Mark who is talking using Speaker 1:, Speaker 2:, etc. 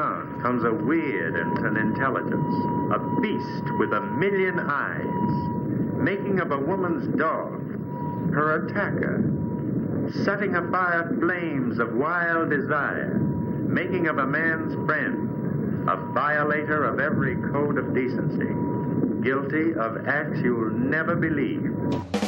Speaker 1: down comes a weird and an intelligence, a beast with a million eyes, making of a woman's dog her attacker, setting afire flames of wild desire, making of a man's friend a violator of every code of decency, guilty of acts you'll never believe.